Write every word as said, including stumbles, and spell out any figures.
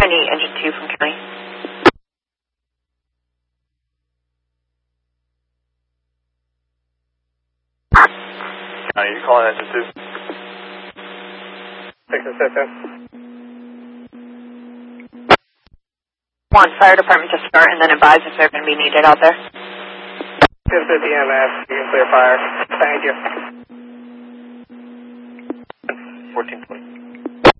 I need engine two from county. County, you calling engine two? Six and seven. One, fire department to start and then advise if they're going to be needed out there. ten fifty E M S, you can clear fire. Thank you. fourteen twenty.